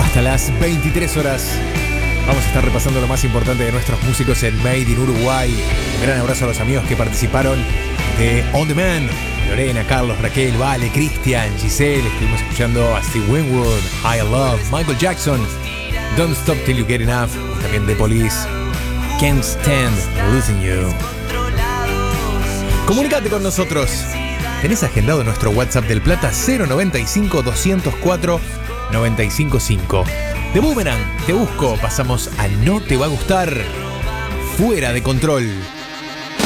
Hasta las 23 horas vamos a estar repasando lo más importante de nuestros músicos en Made in Uruguay. Un gran abrazo a los amigos que participaron de On Demand. Lorena, Carlos, Raquel, Vale, Cristian, Giselle. Estuvimos escuchando a Steve Winwood, High Love, Michael Jackson, Don't Stop Till You Get Enough. Y también The Police, Can't Stand Losing You. Comunícate con nosotros. Tenés agendado nuestro WhatsApp del Plata 095 204 955. De Boomerang, te busco, pasamos a No Te Va a Gustar. Fuera de Control.